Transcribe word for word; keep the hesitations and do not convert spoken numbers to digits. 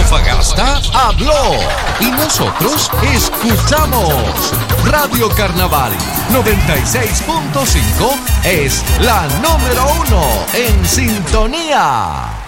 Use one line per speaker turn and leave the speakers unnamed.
Antofagasta habló y nosotros escuchamos. Radio Carnaval noventa y seis punto cinco es la número uno en sintonía.